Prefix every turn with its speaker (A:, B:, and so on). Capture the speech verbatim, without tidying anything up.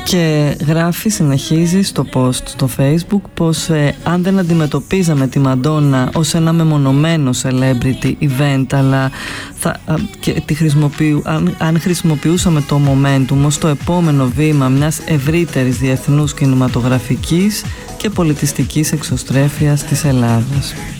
A: Και γράφει, συνεχίζει στο post στο Facebook πως ε, αν δεν αντιμετωπίζαμε τη Μαντόνα ως ένα μεμονωμένο celebrity event, αλλά θα, α, και τη χρησιμοποιού, αν, αν χρησιμοποιούσαμε το momentum ως το επόμενο βήμα μιας ευρύτερης διεθνούς κινηματογραφικής και πολιτιστικής εξωστρέφειας της Ελλάδας.